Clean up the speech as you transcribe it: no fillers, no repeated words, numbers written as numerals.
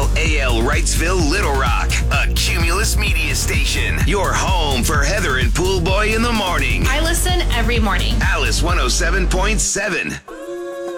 WAL Wrightsville, Little Rock, a Cumulus media station. Your home for Heather and Pool Boy in the morning. I listen every morning. Alice 107.7.